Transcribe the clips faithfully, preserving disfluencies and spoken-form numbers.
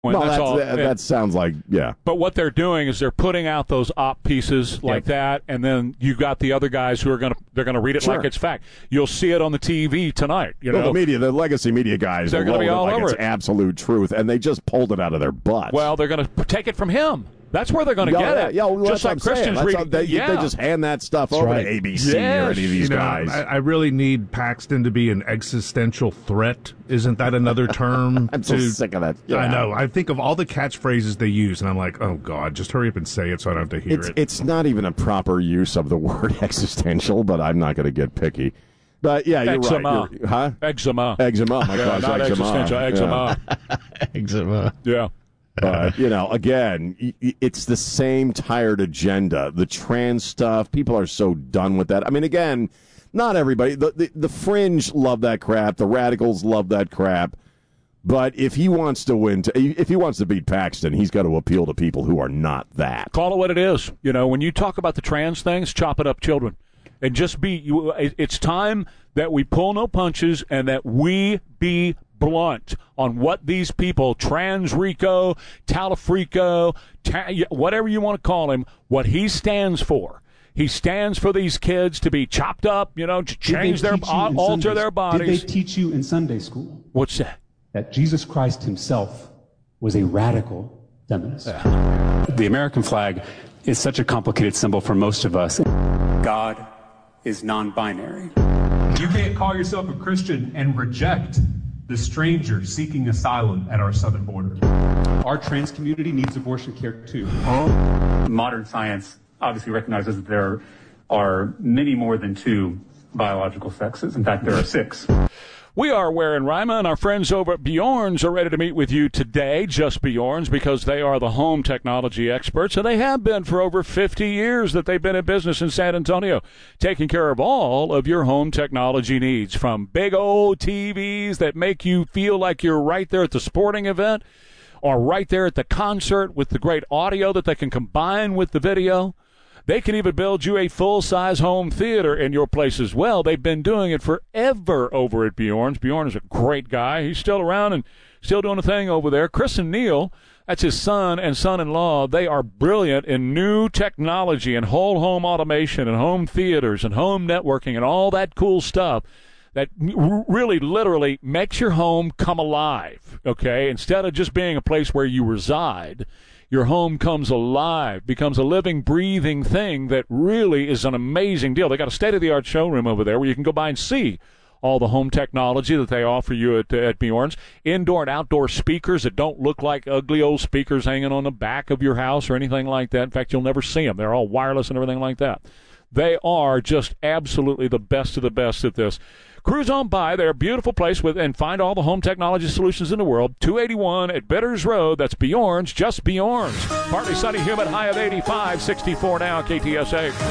Well, that's that's all. that, that sounds like, yeah. But what they're doing is they're putting out those op pieces like Yep. that, and then you've got the other guys who are going to they're going to read it Sure. like it's fact. You'll see it on the T V tonight. You Well, know, the media, the legacy media guys, They're are gonna be loaded all like over it's it. absolute truth, and they just pulled it out of their butts. well, they're going to take it from him. That's where they're going to yeah, get yeah, it. yeah, well, just that's what like I'm saying. Christians That's reading. how they, yeah. they just hand that stuff over right. to A B C Yes. or any of these You know, guys. I, I really need Paxton to be an existential threat. Isn't that another term? I'm so to, sick of that. I Yeah. know. I think of all the catchphrases they use, and I'm like, oh, God, just hurry up and say it so I don't have to hear It's it. it's not even a proper use of the word existential, but I'm not going to get picky. But yeah, you're Eczema. right. You're, huh? Eczema. Eczema. My Yeah, gosh, not eczema. existential. Yeah. Eczema. Eczema. Yeah. But, you know, again, y- y- it's the same tired agenda. The trans stuff, people are so done with that. I mean, again, not everybody. The, the, the fringe love that crap. The radicals love that crap. But if he wants to win, to, if he wants to beat Paxton, he's got to appeal to people who are not that. Call it what it is. You know, when you talk about the trans things, chop it up, children. And just be, you, it- it's time that we pull no punches and that we be blunt on what these people, Trans Rico, Talafrico, ta- whatever you want to call him, what he stands for. He stands for these kids to be chopped up, you know, to Did they change their, teach you in alter Sunday- their bodies. Did they teach you in Sunday school What's that? that Jesus Christ himself was a radical feminist? The American flag is such a complicated symbol for most of us. God is non-binary. You can't call yourself a Christian and reject the stranger seeking asylum at our southern border. Our trans community needs abortion care too. Modern science obviously recognizes that there are many more than two biological sexes. In fact, there are six. We are Ware and Rima, and our friends over at Bjorn's are ready to meet with you today, just Bjorn's, because they are the home technology experts, and they have been for over fifty years that they've been in business in San Antonio, taking care of all of your home technology needs, from big old T Vs that make you feel like you're right there at the sporting event, or right there at the concert with the great audio that they can combine with the video. They can even build you a full-size home theater in your place as well. They've been doing it forever over at Bjorn's. Bjorn is a great guy. He's still around and still doing a thing over there. Chris and Neil, that's his son and son-in-law. They are brilliant in new technology and whole home automation and home theaters and home networking and all that cool stuff that really literally makes your home come alive, okay? Instead of just being a place where you reside, your home comes alive, becomes a living, breathing thing that really is an amazing deal. They got a state-of-the-art showroom over there where you can go by and see all the home technology that they offer you at, at Bjorn's. Indoor and outdoor speakers that don't look like ugly old speakers hanging on the back of your house or anything like that. In fact, you'll never see them. They're all wireless and everything like that. They are just absolutely the best of the best at this. Cruise on by. They're a beautiful place with and find all the home technology solutions in the world. two eighty-one at Bitters Road. That's Bjorn's, just Bjorn's. Partly sunny, humid, high of eighty-five, sixty-four now, K T S A.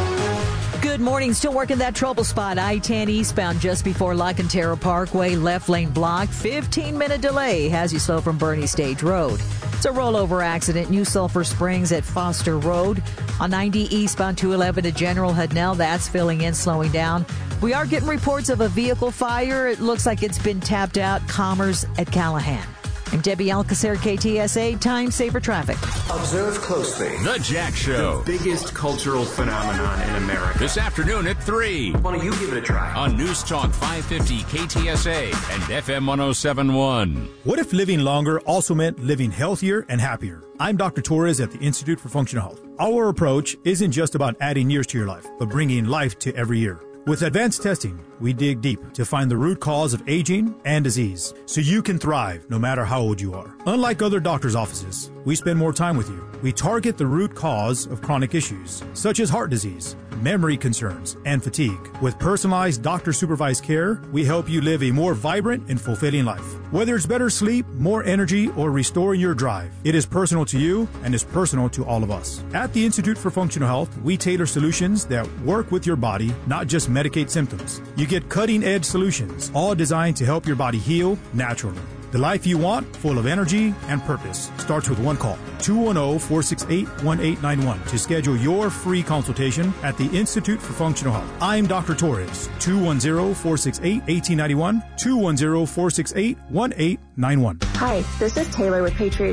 Good morning. Still working that trouble spot. I ten eastbound just before La Cantera Parkway. Left lane blocked. fifteen minute delay has you slow from Bernie Stage Road. It's a rollover accident. New Sulphur Springs at Foster Road. On ninety eastbound two eleven to General Hudnell. That's filling in, slowing down. We are getting reports of a vehicle fire. It looks like it's been tapped out. Commerce at Callahan. I'm Debbie Alcacer, K T S A, Time Saver Traffic. Observe closely. The Jack Show. The biggest cultural phenomenon in America. This afternoon at three. Why don't you give it a try? On News Talk five fifty K T S A and F M ten seventy-one. What if living longer also meant living healthier and happier? I'm Doctor Torres at the Institute for Functional Health. Our approach isn't just about adding years to your life, but bringing life to every year. With advanced testing, we dig deep to find the root cause of aging and disease, so you can thrive no matter how old you are. Unlike other doctors' offices, we spend more time with you. We target the root cause of chronic issues, such as heart disease, memory concerns, and fatigue. With personalized doctor-supervised care, we help you live a more vibrant and fulfilling life. Whether it's better sleep, more energy, or restoring your drive, it is personal to you and is personal to all of us. At the Institute for Functional Health, we tailor solutions that work with your body, not just medicate symptoms. You get cutting-edge solutions, all designed to help your body heal naturally. The life you want, full of energy and purpose, starts with one call. two one zero, four six eight, one eight nine one to schedule your free consultation at the Institute for Functional Health. I'm Doctor Torres. two one zero, four six eight, one eight nine one. two one zero, four six eight, one eight nine one. Hi, this is Taylor with Patriot